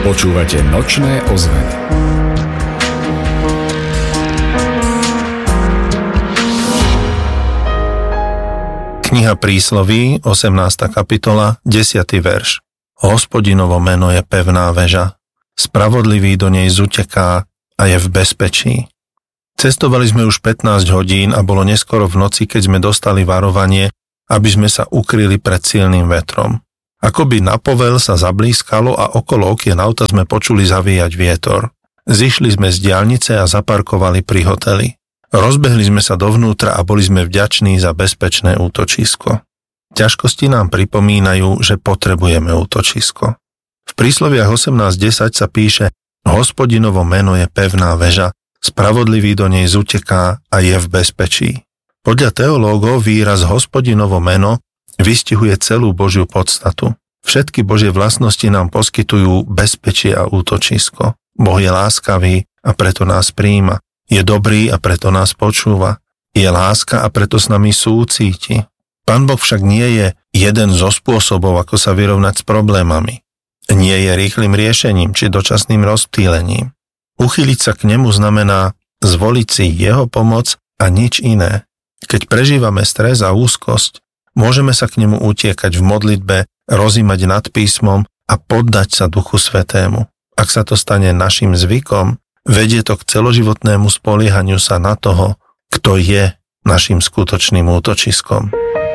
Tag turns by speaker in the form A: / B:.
A: Počúvate Nočné ozveny.
B: Kniha Prísloví, 18. kapitola, 10. verš. Hospodinovo meno je pevná väža. Spravodlivý do nej zuteká a je v bezpečí. Cestovali sme už 15 hodín a bolo neskoro v noci, keď sme dostali varovanie, aby sme sa ukryli pred silným vetrom. Akoby na povel sa zablískalo a okolo okien auta sme počuli zavíjať vietor. Zišli sme z diaľnice a zaparkovali pri hoteli. Rozbehli sme sa dovnútra a boli sme vďační za bezpečné útočisko. Ťažkosti nám pripomínajú, že potrebujeme útočisko. V prísloviach 18.10 sa píše: Hospodinovo meno je pevná väža, spravodlivý do nej zuteká a je v bezpečí. Podľa teológov výraz Hospodinovo meno vystihuje celú Božiu podstatu. Všetky Božie vlastnosti nám poskytujú bezpečie a útočisko. Boh je láskavý a preto nás prijíma. Je dobrý a preto nás počúva. Je láska a preto s nami súcíti. Pán Boh však nie je jeden zo spôsobov, ako sa vyrovnať s problémami. Nie je rýchlym riešením či dočasným rozptýlením. Uchyliť sa k nemu znamená zvoliť si jeho pomoc a nič iné. Keď prežívame stres a úzkosť, môžeme sa k nemu utiekať v modlitbe, rozímať nad písmom a poddať sa Duchu Svätému. Ak sa to stane našim zvykom, vedie to k celoživotnému spoliehaniu sa na toho, kto je našim skutočným útočiskom.